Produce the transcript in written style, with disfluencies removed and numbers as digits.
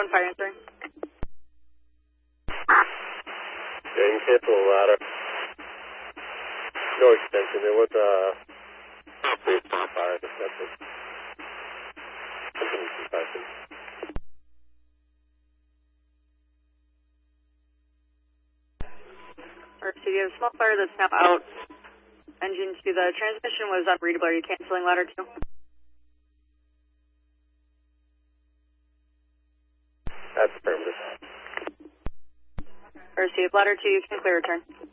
showing fire answering. Getting cancel ladder. No extension. There was base fire discussion. Alright, so you have a small fire that's now out. Engine 2, the transmission was unreadable. Are you canceling ladder 2? That's affirmative. Alright, so you have ladder 2, you can clear return.